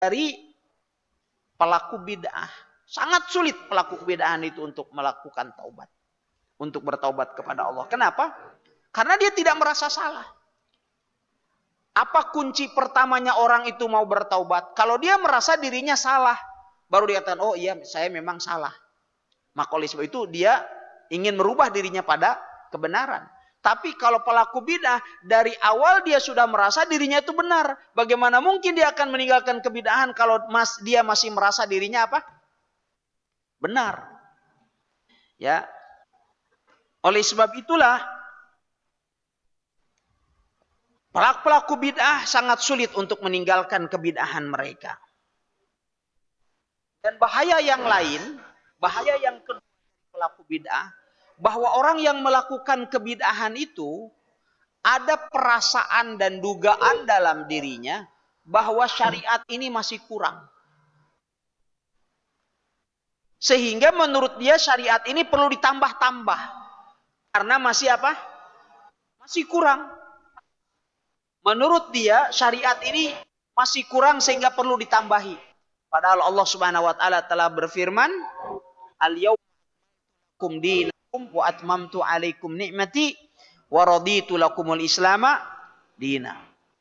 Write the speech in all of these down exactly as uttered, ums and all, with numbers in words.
dari pelaku bid'ah. Sangat sulit pelaku bid'ah itu untuk melakukan taubat. Untuk bertaubat kepada Allah. Kenapa? Karena dia tidak merasa salah. Apa kunci pertamanya orang itu mau bertaubat? Kalau dia merasa dirinya salah, baru dia katakan, oh iya saya memang salah. Maka oleh sebab itu dia ingin merubah dirinya pada kebenaran. Tapi kalau pelaku bid'ah, dari awal dia sudah merasa dirinya itu benar. Bagaimana mungkin dia akan meninggalkan kebid'ahan kalau mas, dia masih merasa dirinya apa? Benar. Ya. Oleh sebab itulah, pelaku-pelaku bid'ah sangat sulit untuk meninggalkan kebid'ahan mereka. Dan bahaya yang lain, bahaya yang kedua pelaku bid'ah, bahwa orang yang melakukan kebid'ahan itu ada perasaan dan dugaan dalam dirinya bahwa syariat ini masih kurang. Sehingga menurut dia syariat ini perlu ditambah-tambah. Karena masih apa? Masih kurang. Menurut dia syariat ini masih kurang sehingga perlu ditambahi. Padahal Allah Subhanahu wa taala telah berfirman, "Al-yauma kum dinakum wa atmamtu 'alaikum ni'mati wa raditu lakumul islama dina."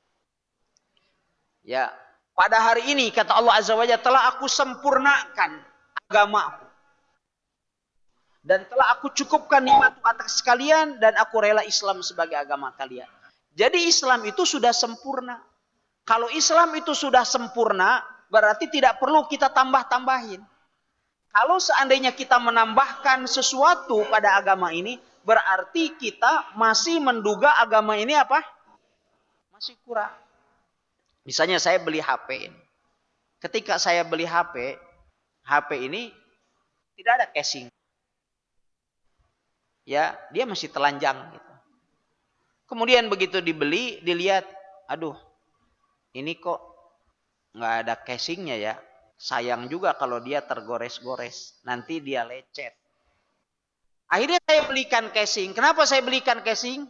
Ya, pada hari ini kata Allah Azza wa Jalla, telah aku sempurnakan agamaku. Dan telah aku cukupkan nikmatku atas kalian dan aku rela Islam sebagai agama kalian. Jadi Islam itu sudah sempurna. Kalau Islam itu sudah sempurna, berarti tidak perlu kita tambah-tambahin. Kalau seandainya kita menambahkan sesuatu pada agama ini, berarti kita masih menduga agama ini apa? Masih kurang. Misalnya saya beli H P ini. Ketika saya beli H P, H P ini tidak ada casing. Ya, dia masih telanjang gitu. Kemudian begitu dibeli, dilihat, aduh, ini kok nggak ada casingnya ya. Sayang juga kalau dia tergores-gores, nanti dia lecet. Akhirnya saya belikan casing. Kenapa saya belikan casing?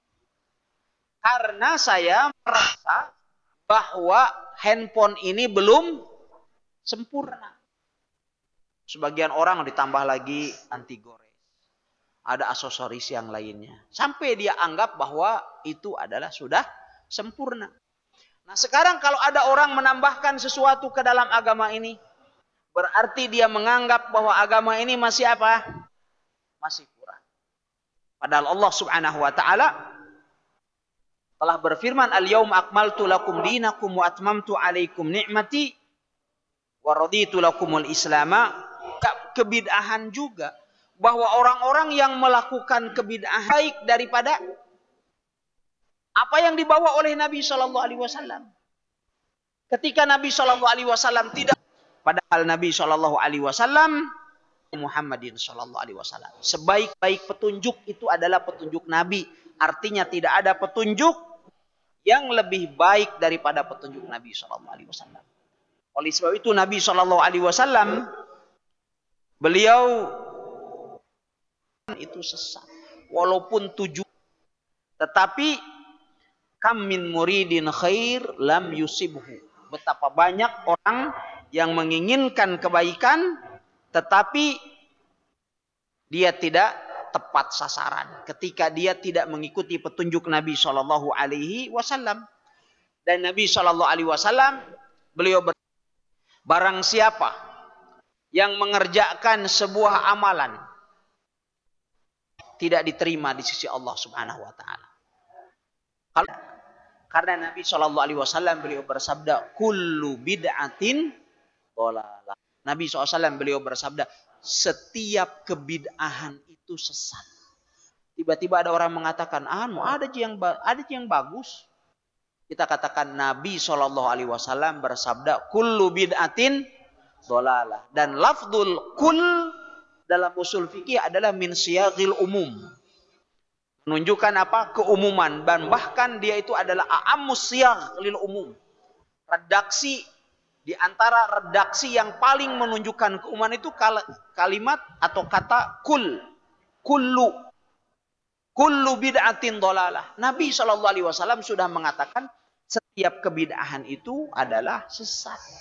Karena saya merasa bahwa handphone ini belum sempurna. Sebagian orang ditambah lagi anti gores. Ada aksesoris yang lainnya. Sampai dia anggap bahwa itu adalah sudah sempurna. Nah sekarang kalau ada orang menambahkan sesuatu ke dalam agama ini, berarti dia menganggap bahwa agama ini masih apa? Masih kurang. Padahal Allah Subhanahu wa taala telah berfirman, "Al-yauma akmaltu lakum dinakum wa atmamtu 'alaikum ni'mati wa raditu lakumul islama." Kebid'ahan juga, bahwa orang-orang yang melakukan kebid'ahan baik daripada apa yang dibawa oleh Nabi shallallahu alaihi wasallam. Ketika Nabi shallallahu alaihi wasallam tidak, padahal Nabi shallallahu alaihi wasallam Muhammadin shallallahu alaihi wasallam. Sebaik-baik petunjuk itu adalah petunjuk Nabi. Artinya tidak ada petunjuk yang lebih baik daripada petunjuk Nabi shallallahu alaihi wasallam. Oleh sebab itu Nabi shallallahu alaihi wasallam beliau itu sesat walaupun tujuh, tetapi kam min muridin khair lam yusibhu. Betapa banyak orang yang menginginkan kebaikan tetapi dia tidak tepat sasaran ketika dia tidak mengikuti petunjuk Nabi shallallahu alaihi wasallam. Dan Nabi shallallahu alaihi wasallam beliau ber, barang siapa yang mengerjakan sebuah amalan tidak diterima di sisi Allah Subhanahu wa taala. Karena Nabi shallallahu alaihi wasallam beliau bersabda, kullu bid'atin dhalalah. Nabi shallallahu alaihi wasallam beliau bersabda, setiap kebid'ahan itu sesat. Tiba-tiba ada orang mengatakan, ah, ada yang ada yang bagus. Kita katakan Nabi shallallahu alaihi wasallam bersabda, kullu bid'atin dhalalah. Dan lafdzul kull dalam usul fikih adalah min siyaghil umum. Menunjukkan apa? Keumuman. Dan bahkan dia itu adalah a'ammus siyagh lil umum. Redaksi, di antara redaksi yang paling menunjukkan keumuman itu kalimat atau kata kul. Kullu. Kullu bid'atin dhalalah. Nabi shallallahu alaihi wasallam sudah mengatakan setiap kebid'ahan itu adalah sesat.